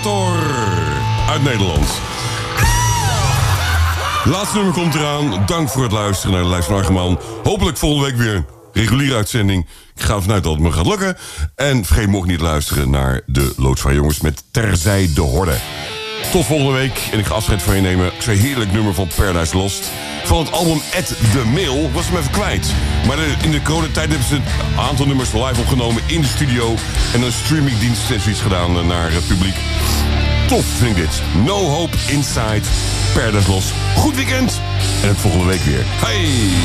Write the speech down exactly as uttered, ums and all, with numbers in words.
Alligator uit Nederland. Laatste nummer komt eraan. Dank voor het luisteren naar de Lijst van Argeman. Hopelijk volgende week weer een reguliere uitzending. Ik ga ervan uit dat het me gaat lukken. En vergeet mocht niet luisteren naar de Loodzwaar Jongens met Terzij de Horde. Tot volgende week. En ik ga afscheid van je nemen. Ik zei heerlijk nummer van Paradise Lost. Van het album At The Mail was hem even kwijt. Maar de, in de coronatijd hebben ze een aantal nummers live opgenomen in de studio. En een streamingdienst heeft iets gedaan naar het publiek. Tof vind ik dit. No Hope Inside Paradise Lost. Goed weekend. En het volgende week weer. Hey!